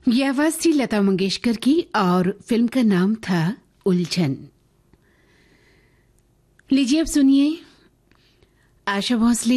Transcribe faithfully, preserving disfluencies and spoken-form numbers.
ये आवाज थी लता मंगेशकर की और फिल्म का नाम था उलझन। लीजिए अब सुनिए आशा भोसले